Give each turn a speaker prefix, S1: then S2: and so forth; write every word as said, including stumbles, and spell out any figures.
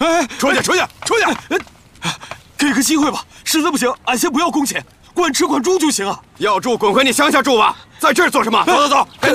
S1: 哎，
S2: 出去，出去，出去！
S1: 给个机会吧，实在不行，俺先不要工钱，管吃管住就行啊。
S2: 要住滚回你乡下住吧，在这儿做什么？走走走，跟